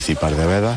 de Beda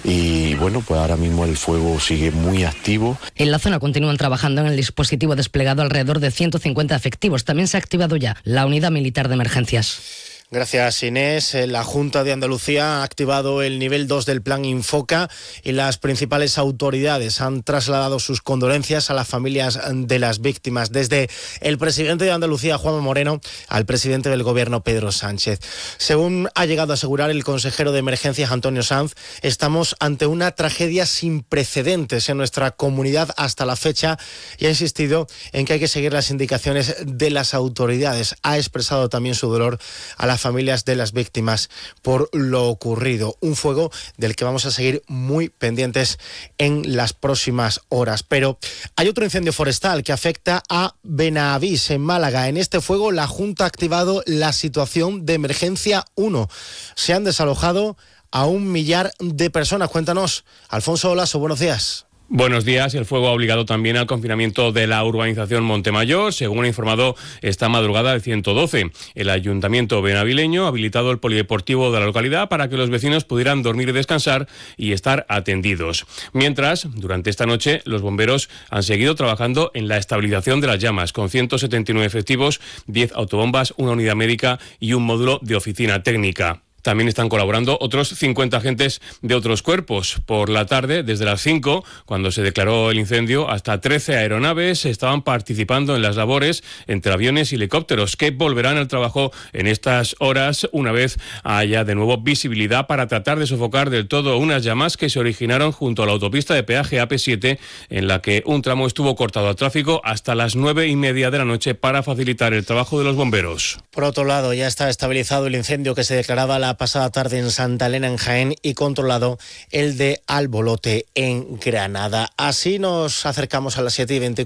y bueno, pues ahora mismo el fuego sigue muy activo. En la zona continúan trabajando en el dispositivo desplegado alrededor de 150 efectivos. También se ha activado ya la unidad militar de emergencias. Gracias, Inés. La Junta de Andalucía ha activado el nivel 2 del plan Infoca y las principales autoridades han trasladado sus condolencias a las familias de las víctimas, desde el presidente de Andalucía, Juanma Moreno, al presidente del Gobierno, Pedro Sánchez. Según ha llegado a asegurar el consejero de Emergencias, Antonio Sanz, estamos ante una tragedia sin precedentes en nuestra comunidad hasta la fecha y ha insistido en que hay que seguir las indicaciones de las autoridades. Ha expresado también su dolor a las familias de las víctimas por lo ocurrido. Un fuego del que vamos a seguir muy pendientes en las próximas horas. Pero hay otro incendio forestal que afecta a Benavís, en Málaga. En este fuego la Junta ha activado la situación de emergencia 1. Se han desalojado a 1 millar de personas. Cuéntanos, Alfonso Olaso, buenos días. Buenos días. El fuego ha obligado también al confinamiento de la urbanización Montemayor, según ha informado esta madrugada el 112. El ayuntamiento benavileño ha habilitado el polideportivo de la localidad para que los vecinos pudieran dormir y descansar y estar atendidos. Mientras, durante esta noche, los bomberos han seguido trabajando en la estabilización de las llamas, con 179 efectivos, 10 autobombas, una unidad médica y un módulo de oficina técnica. También están colaborando otros 50 agentes de otros cuerpos. Por la tarde, desde las 5, cuando se declaró el incendio, hasta 13 aeronaves estaban participando en las labores entre aviones y helicópteros, que volverán al trabajo en estas horas una vez haya de nuevo visibilidad para tratar de sofocar del todo unas llamas que se originaron junto a la autopista de peaje AP7, en la que un tramo estuvo cortado al tráfico hasta las 9:30 de la noche para facilitar el trabajo de los bomberos. Por otro lado, ya está estabilizado el incendio que se declaraba la pasada tarde en Santa Elena, en Jaén, y controlado el de Albolote, en Granada. Así nos acercamos a las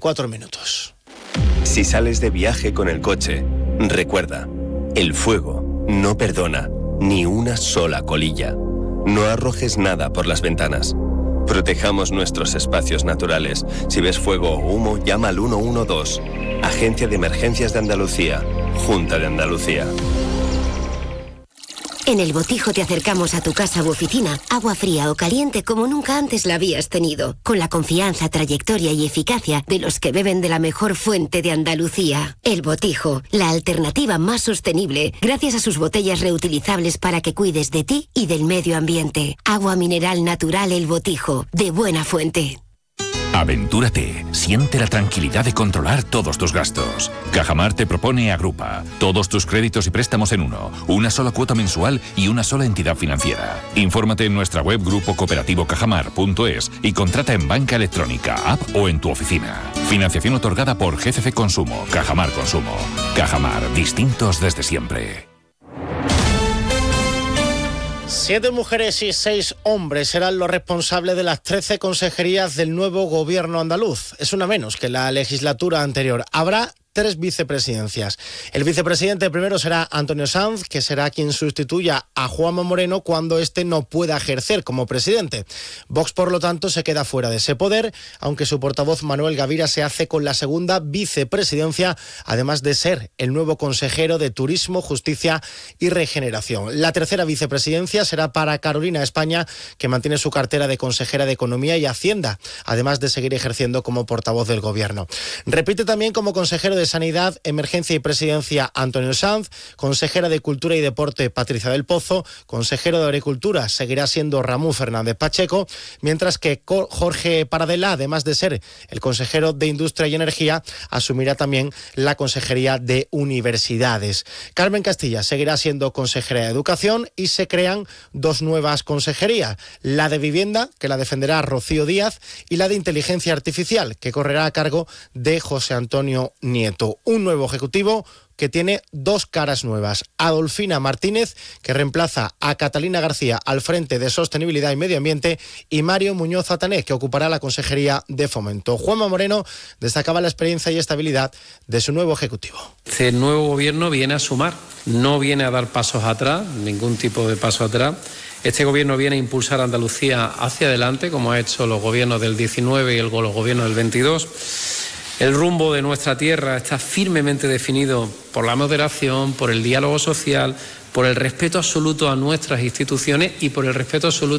7:24. Si sales de viaje con el coche, recuerda, el fuego no perdona ni una sola colilla. No arrojes nada por las ventanas. Protejamos nuestros espacios naturales. Si ves fuego o humo, llama al 112. Agencia de Emergencias de Andalucía. Junta de Andalucía. En El Botijo te acercamos a tu casa u oficina agua fría o caliente como nunca antes la habías tenido, con la confianza, trayectoria y eficacia de los que beben de la mejor fuente de Andalucía. El Botijo, la alternativa más sostenible, gracias a sus botellas reutilizables para que cuides de ti y del medio ambiente. Agua mineral natural El Botijo, de buena fuente. Aventúrate, siente la tranquilidad de controlar todos tus gastos. Cajamar te propone Agrupa, todos tus créditos y préstamos en uno, una sola cuota mensual y una sola entidad financiera. Infórmate en nuestra web grupocooperativo-cajamar.es y contrata en banca electrónica, app o en tu oficina. Financiación otorgada por GCC Consumo, Cajamar Consumo. Cajamar, distintos desde siempre. 7 mujeres y 6 hombres serán los responsables de las 13 consejerías del nuevo gobierno andaluz. Es una menos que la legislatura anterior. Habrá 3 vicepresidencias. El vicepresidente primero será Antonio Sanz, que será quien sustituya a Juanma Moreno cuando éste no pueda ejercer como presidente. Vox, por lo tanto, se queda fuera de ese poder, aunque su portavoz Manuel Gavira se hace con la segunda vicepresidencia, además de ser el nuevo consejero de Turismo, Justicia y Regeneración. La tercera vicepresidencia será para Carolina España, que mantiene su cartera de consejera de Economía y Hacienda, además de seguir ejerciendo como portavoz del Gobierno. Repite también como consejero de Sanidad, Emergencia y Presidencia Antonio Sanz, consejera de Cultura y Deporte Patricia del Pozo, consejero de Agricultura seguirá siendo Ramón Fernández Pacheco, mientras que Jorge Paradela, además de ser el consejero de Industria y Energía, asumirá también la consejería de Universidades. Carmen Castilla seguirá siendo consejera de Educación y se crean 2 nuevas consejerías, la de Vivienda, que la defenderá Rocío Díaz, y la de Inteligencia Artificial, que correrá a cargo de José Antonio Nieto. Un nuevo ejecutivo que tiene 2 caras nuevas. Adolfina Martínez, que reemplaza a Catalina García al frente de Sostenibilidad y Medio Ambiente, y Mario Muñoz Atané, que ocupará la Consejería de Fomento. Juanma Moreno destacaba la experiencia y estabilidad de su nuevo ejecutivo. Este nuevo gobierno viene a sumar, no viene a dar pasos atrás, ningún tipo de paso atrás. Este gobierno viene a impulsar a Andalucía hacia adelante, como ha hecho los gobiernos del 19 y los gobiernos del 22. El rumbo de nuestra tierra está firmemente definido por la moderación, por el diálogo social, por el respeto absoluto a nuestras instituciones y por el respeto absoluto